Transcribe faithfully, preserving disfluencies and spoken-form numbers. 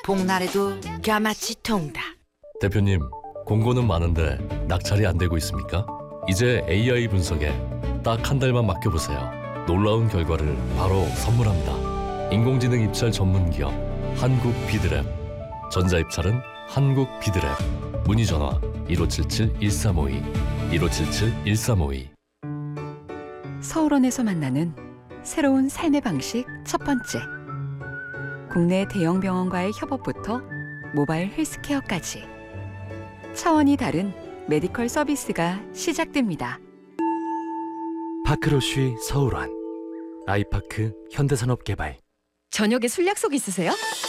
복날에도 가마치 통닭. 대표님, 공고는 많은데 낙찰이 안 되고 있습니까? 이제 에이아이 분석에 딱 한 달만 맡겨보세요. 놀라운 결과를 바로 선물합니다. 인공지능 입찰 전문 기업 한국 비드랩. 전자 입찰은 한국 비드랩. 문의 전화 일오칠칠 일삼오이 일오칠칠 일삼오이. 서울원에서 만나는 새로운 삶의 방식 첫 번째. 국내 대형 병원과의 협업부터 모바일 헬스케어까지 차원이 다른 메디컬 서비스가 시작됩니다. 파크로쉬 서울원, 아이파크 현대산업개발. 저녁에 술 약속 있으세요?